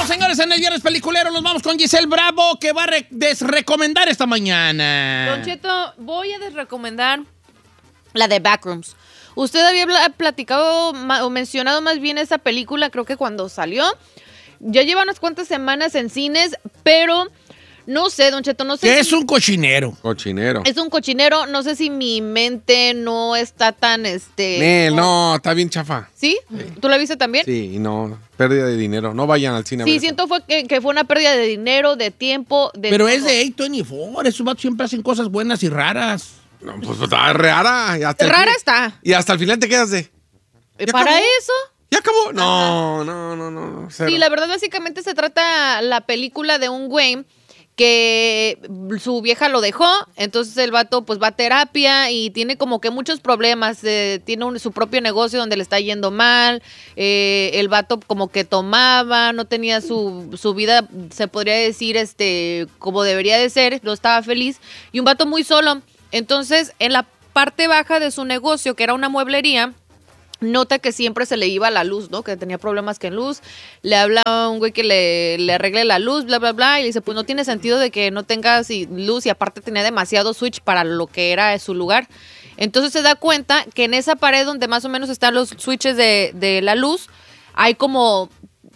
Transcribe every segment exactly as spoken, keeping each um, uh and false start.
Estamos, señores, en el Viernes Peliculero. Nos vamos con Giselle Bravo, que va a re- desrecomendar esta mañana. Don Cheto, voy a desrecomendar la de Backrooms. Usted había bla- platicado ma- o mencionado más bien esa película, creo que cuando salió. Ya lleva unas cuantas semanas en cines, pero no sé, Don Cheto, no sé Que si... es un cochinero. Cochinero. Es un cochinero, no sé si mi mente no está tan, este... Nel, no, está bien chafa. ¿Sí? ¿Tú la viste también? Sí, no, pérdida de dinero. No vayan al cine a Sí, ver eso. siento fue que, que fue una pérdida de dinero, de tiempo, de Pero todo. es de A veinticuatro. Esos vatos siempre hacen cosas buenas y raras. No, pues está rara. Y hasta el Rara fin- está. Y hasta el final te quedas de... Eh, ¿Ya ¿Para acabó? eso? ¿Ya acabó? No, no, no, no. Cero. Sí, la verdad básicamente se trata la película de un güey que su vieja lo dejó, entonces el vato pues va a terapia y tiene como que muchos problemas, eh, tiene un- su propio negocio donde le está yendo mal, eh, el vato como que tomaba, no tenía su, su vida, se podría decir, este, como debería de ser, no estaba feliz, y un vato muy solo. Entonces en la parte baja de su negocio, que era una mueblería, nota que siempre se le iba la luz, ¿no? Que tenía problemas que en luz. Le habla a un güey que le, le arregle la luz, bla, bla, bla. Y le dice, pues no tiene sentido de que no tengas y- luz. Y aparte tenía demasiado switch para lo que era su lugar. Entonces se da cuenta que en esa pared donde más o menos están los switches de, de la luz, hay como...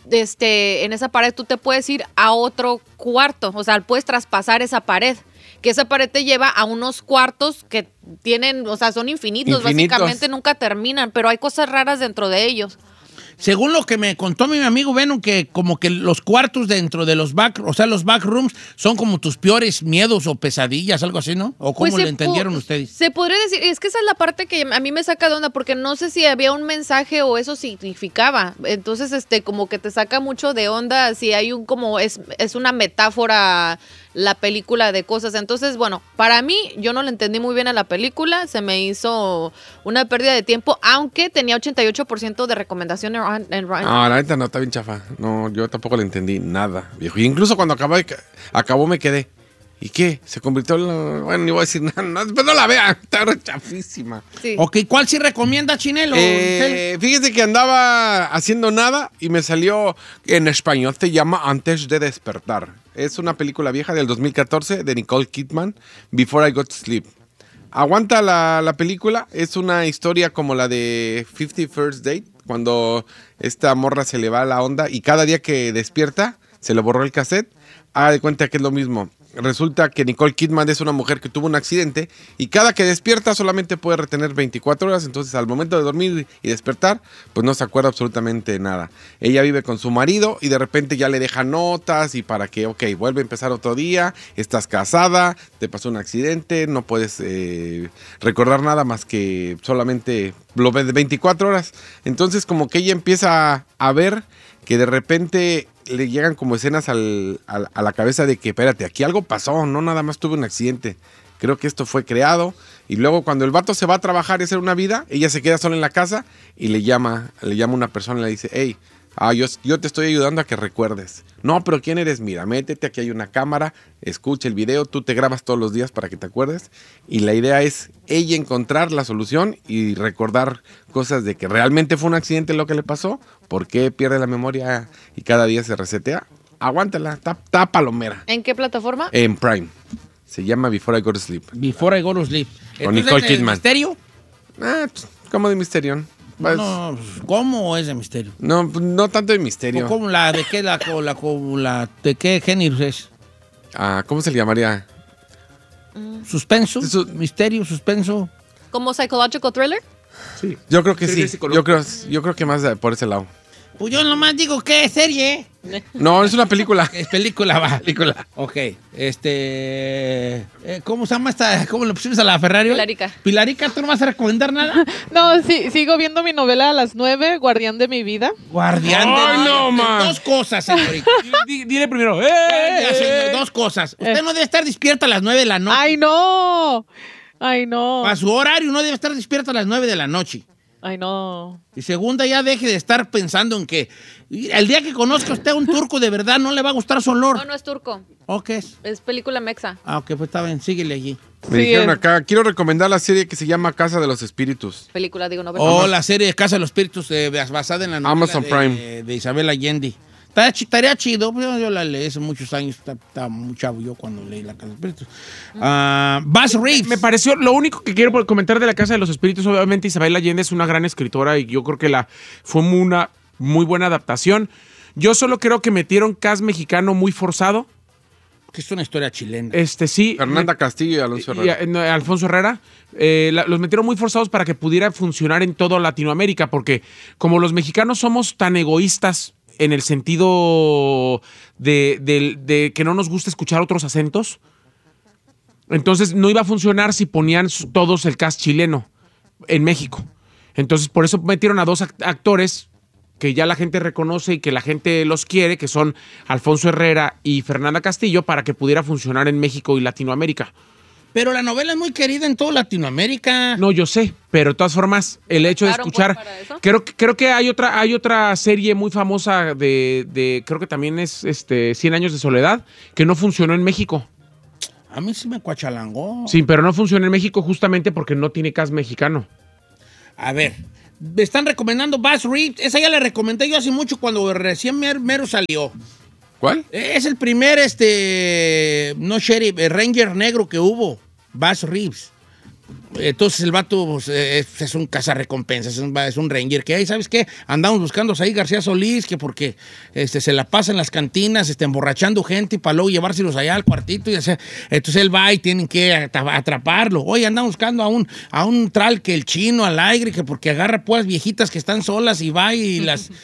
Este, en esa pared tú te puedes ir a otro cuarto. O sea, puedes traspasar esa pared. Que esa pared te lleva a unos cuartos que tienen, o sea, son infinitos, Infinitos. básicamente nunca terminan, pero hay cosas raras dentro de ellos. Según lo que me contó mi amigo Venom, que como que los cuartos dentro de los back, o sea, los backrooms son como tus peores miedos o pesadillas, algo así, ¿no? ¿O cómo Pues lo se entendieron pu- ustedes? Se podría decir, es que esa es la parte que a mí me saca de onda, porque no sé si había un mensaje o eso significaba. Entonces, este, como que te saca mucho de onda, si hay un como, es, es una metáfora la película de cosas. Entonces, bueno, para mí, yo no le entendí muy bien a la película, se me hizo una pérdida de tiempo, aunque tenía ochenta y ocho por ciento de recomendación en, Rotten- en Rotten. No, la neta no, está bien chafa. No, yo tampoco le entendí nada, viejo. Y incluso cuando acabó, acabó me quedé. ¿Y qué? Se convirtió en... la- Bueno, ni voy a decir nada. No, después no la vean. Está re chafísima. Sí. Ok, ¿cuál sí recomienda, Chinelo? Eh, fíjese que andaba haciendo nada y me salió en español. Se llama Antes de despertar. Es una película vieja del dos mil catorce de Nicole Kidman, Before I Got to Sleep. Aguanta la, la película. Es una historia como la de Fifty First Date, cuando esta morra se le va la onda y cada día que despierta se le borró el cassette. Haga de cuenta que es lo mismo. Resulta que Nicole Kidman es una mujer que tuvo un accidente y cada que despierta solamente puede retener veinticuatro horas, entonces al momento de dormir y despertar, pues no se acuerda absolutamente nada. Ella vive con su marido y de repente ya le deja notas y para que, ok, vuelve a empezar otro día, estás casada, te pasó un accidente, no puedes eh, recordar nada más que solamente lo ves de veinticuatro horas. Entonces como que ella empieza a ver que de repente le llegan como escenas al, al- a la cabeza de que, espérate, aquí algo pasó, no nada más tuve un accidente. Creo que esto fue creado. Y luego cuando el vato se va a trabajar y hacer una vida, ella se queda sola en la casa y le llama, le llama una persona y le dice, hey, ah, yo, yo te estoy ayudando a que recuerdes. No, pero ¿quién eres? Mira, métete, aquí hay una cámara, escucha el video, tú te grabas todos los días para que te acuerdes. Y la idea es ella encontrar la solución y recordar cosas de que realmente fue un accidente lo que le pasó, por qué pierde la memoria y cada día se resetea. Aguántala, está, está palomera. ¿En qué plataforma? En Prime. Se llama Before I Go to Sleep. Before I Go to Sleep. Con Entonces, Nicole ¿es de Kidman. misterio? Ah, pues, como de misterio. Pues, No, pues, ¿cómo es de misterio? no, no tanto de misterio. ¿O ¿Cómo la, de qué la, o la, o la, de qué género es? Ah, ¿cómo se le llamaría? ¿Suspenso? Su- ¿Misterio? ¿Suspenso? ¿Como psychological thriller? Sí. Yo creo que Sí, sí. sí, conozco. Yo creo, yo creo que más de- por ese lado. Pues yo nomás digo que es serie. No, es una película. Es película, va. Película. Ok, este... eh, ¿Cómo se llama esta? ¿Cómo le pusimos a la Ferrari? Pilarica. Pilarica, ¿tú no vas a recomendar nada? No, sí, sigo viendo mi novela a las nueve, Guardián de mi vida. Guardián Ay, de... no, man. Dos cosas, señorita. Dile, dile primero. ¡Eh! Ya, señor, dos cosas. Usted no debe estar despierta a las nueve de la noche. ¡Ay, no! ¡Ay, no! Para su horario no debe estar despierta a las nueve de la noche. ¡Ay, no! Y segunda, ya deje de estar pensando en que el día que conozca usted a un turco de verdad no le va a gustar su olor. No, no es turco. ¿O qué es? Es película mexa. Ah, ok, pues está bien, síguele allí. Me Sí, dijeron eh. acá, quiero recomendar la serie que se llama Casa de los Espíritus. Película, digo, novela. O la serie de Casa de los Espíritus eh, basada en la novela Amazon de, Prime. de Isabel Allende. Estaría, chi- estaría chido, pero yo la leí hace muchos años, estaba, estaba muy chavo yo cuando leí La Casa de los Espíritus. Ah, Buzz Reeves. Me pareció, lo único que quiero comentar de La Casa de los Espíritus, obviamente Isabel Allende es una gran escritora y yo creo que la fue muy una muy buena adaptación. Yo solo creo que metieron cast mexicano muy forzado. Que es una historia chilena. Este sí. Fernanda Castillo y Alonso Herrera. Y, no, Alfonso Herrera. Eh, la, los metieron muy forzados para que pudiera funcionar en toda Latinoamérica, porque como los mexicanos somos tan egoístas en el sentido de, de, de que no nos gusta escuchar otros acentos, entonces no iba a funcionar si ponían todos el cast chileno en México. Entonces por eso metieron a dos actores que ya la gente reconoce y que la gente los quiere, que son Alfonso Herrera y Fernanda Castillo, para que pudiera funcionar en México y Latinoamérica. Pero la novela es muy querida en toda Latinoamérica. No, yo sé, pero de todas formas, el hecho de escuchar... Creo, creo que hay otra, hay otra serie muy famosa de, de creo que también es este Cien Años de Soledad, que no funcionó en México. A mí sí me cuachalangó. Sí, pero no funcionó en México justamente porque no tiene cast mexicano. A ver, me están recomendando Buzz Reeves. Esa ya la recomendé yo hace mucho cuando recién mero, mero salió. ¿Cuál? Es el primer, este, no sheriff, eh, ranger negro que hubo, Buzz Reeves. Entonces el vato pues, es, es un cazarrecompensas, es un, es un ranger que, ahí, ¿sabes qué? Andamos buscando a Saí García Solís, que porque este, se la pasa en las cantinas este, emborrachando gente y para luego llevárselos allá al cuartito. Y hacer, entonces él va y tienen que atraparlo. Oye, andamos buscando a un, a un tral que el chino al aire, que porque agarra pues viejitas que están solas y va y las,